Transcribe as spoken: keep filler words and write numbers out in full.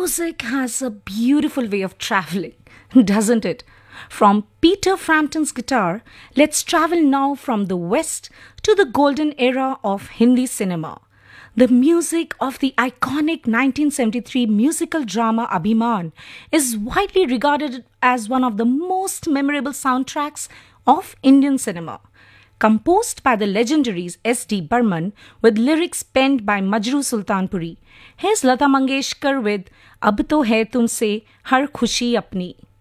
Music has a beautiful way of traveling, doesn't it? From Peter Frampton's guitar, let's travel now from the West to the golden era of Hindi cinema. The music of the iconic nineteen seventy-three musical drama Abhiman is widely regarded as one of the most memorable soundtracks of Indian cinema. Composed by the legendaries S D. Burman with lyrics penned by Majroo Sultanpuri. Here's Lata Mangeshkar with Ab to hai tumse har khushi apni.